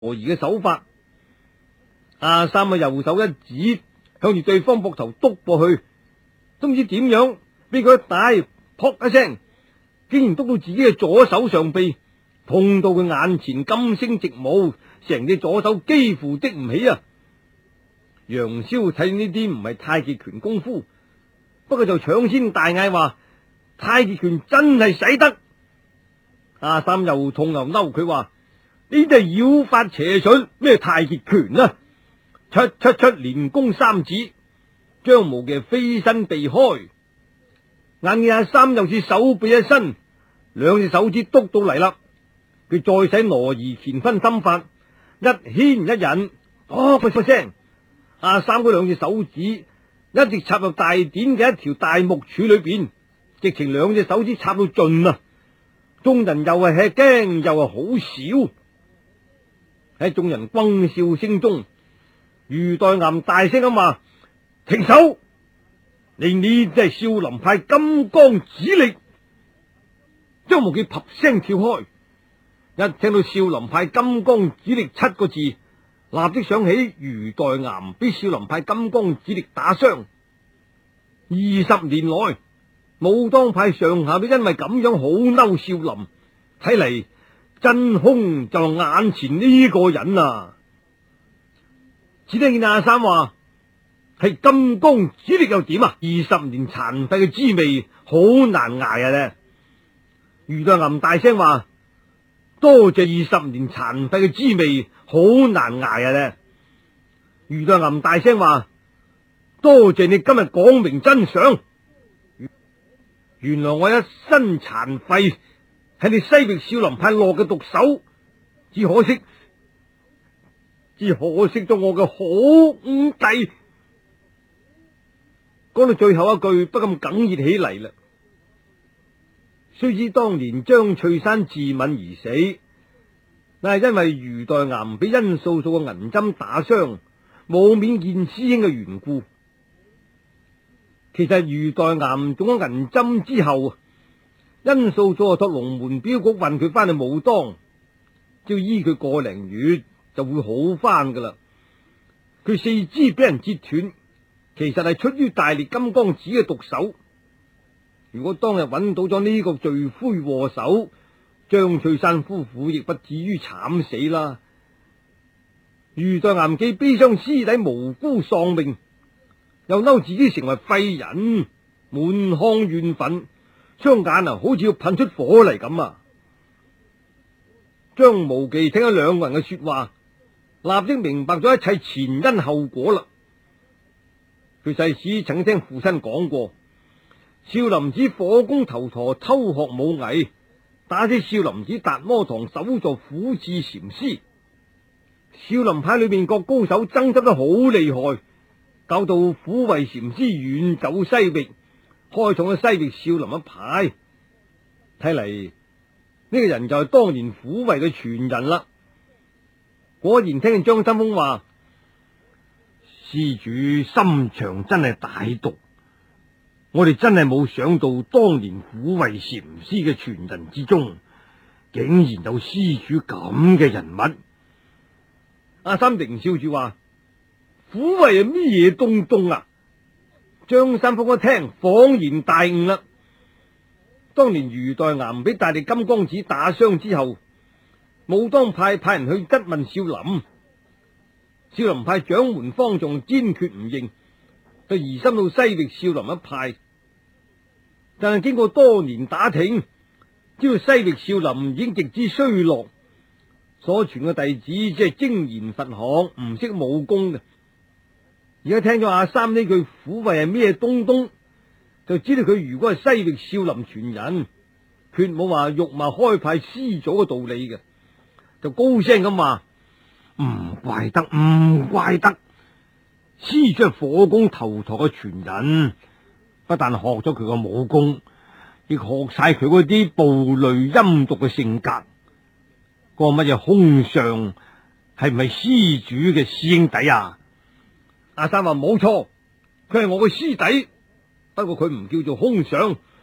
何儀嘅手法。阿三嘅右手一指，向住對方膊頭督過去，都唔知點樣俾佢一大撲一聲，竟然督到自己嘅左手上臂，痛到佢眼前金星直冒，成隻左手幾乎的唔起啊！楊逍睇呢啲唔係太極拳功夫，不過就搶先大嗌話：太極拳真係使得！阿三又痛又嬲，佢話：呢啲係妖法邪術，咩太極拳啊！出連攻三指，張無忌飛身避開，眼見阿三又是手臂一伸，兩隻手指督到嚟啦，佢再使挪移乾分心法，一牽一引，噗聲，阿三嗰兩隻手指一直插入大典嘅一條大木柱裏邊，直情兩隻手指插到盡啊！眾人又係吃驚又係好笑，喺眾人轟笑聲中，余代岩大聲咁話：停手！你呢啲係少林派金剛指力。張無忌啪聲跳開，一聽到少林派金剛指力七個字，立即想起余代岩俾少林派金剛指力打傷。20年來，武當派上下都因為咁樣好嬲少林，睇嚟真兇就係眼前呢個人啊！只聽見阿三話：係金剛指力又點啊？20年殘廢嘅滋味好難挨啊！咧，余代岩大聲話：多謝20年殘廢嘅滋味好難挨啊！咧，余代岩大聲話：多謝你今日講明真相。原來我一身殘廢係你西域少林派落嘅毒手，只可惜咗我嘅好五弟。講到最後一句，不禁哽咽起嚟啦。雖知當年張翠山自刎而死，但係因為余代岩俾殷素素嘅銀針打傷，冇面見師兄嘅緣故。其實余代岩中咗銀針之後，殷素素託龍門鏢局運佢翻去武當，只要醫佢個零月就會好翻噶啦。佢四肢俾人截斷，其實係出於大力金剛指嘅毒手。如果當日揾到咗呢個罪魁禍首，張翠山夫婦亦不至於慘死啦。余代岩既悲傷師弟無辜喪命，又嬲自己成為廢人，滿腔怨憤，雙眼好似要噴出火嚟咁啊！張無忌聽咗兩個人嘅說話，立即明白咗一切前因後果啦。佢細時曾聽父親講過，少林寺火攻頭陀偷學武藝，打死少林寺達摩堂首座虎智禪師。少林派裏面各高手爭執得好厲害，搞到虎慧禪師遠走西域，開創咗西域少林一派。睇嚟呢個人就係當年虎慧嘅傳人啦。果然聽見張三豐話：施主心腸真係大毒，我哋真係冇想到當年虎慧禪師嘅傳人之中，竟然有施主咁嘅人物。阿三定笑住話：虎慧係咩嘢東東啊？張三豐一聽恍然大悟啦。當年余代岩俾大力金剛指打傷之後，武當派人去質問少林，少林派掌門方丈堅決唔認，就移心到西域少林一派。但係經過多年打聽，知道西域少林已經極之衰落，所傳嘅弟子只係精研佛學，唔識武功嘅。而家聽咗阿三呢句虎慧係咩東東，就知道佢如果係西域少林傳人，決冇話辱罵開派師祖嘅道理嘅，就高聲咁話：唔怪得，師出火攻頭陀嘅傳人，不但學咗佢個武功，亦學晒佢嗰啲暴戾陰毒嘅性格。個乜嘢空相係唔係師主嘅師兄弟啊？阿三話冇錯，佢係我嘅師弟，不過佢唔叫做空相，